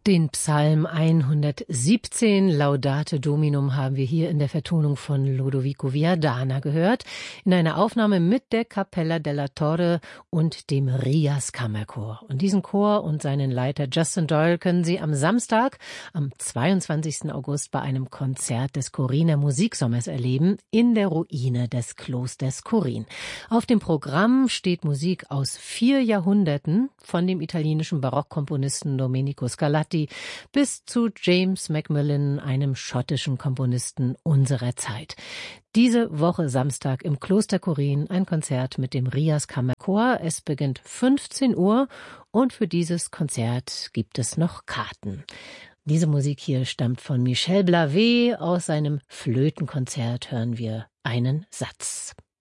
Den Psalm 117, Laudate Dominum, haben wir hier in der Vertonung von Lodovico Viadana gehört, in einer Aufnahme mit der Cappella della Torre und dem Rias Kammerchor. Und diesen Chor und seinen Leiter Justin Doyle können Sie am Samstag, am 22. August, bei einem Konzert des Choriner Musiksommers erleben, in der Ruine des Klosters Chorin. Auf dem Programm steht Musik aus 4 Jahrhunderten, von dem italienischen Barockkomponisten Domenico Scarlatti bis zu James Macmillan, einem schottischen Komponisten unserer Zeit. Diese Woche Samstag im Kloster Chorin ein Konzert mit dem Rias Kammerchor. Es beginnt 15 Uhr und für dieses Konzert gibt es noch Karten. Diese Musik hier stammt von Michel Blavet. Aus seinem Flötenkonzert hören wir einen Satz.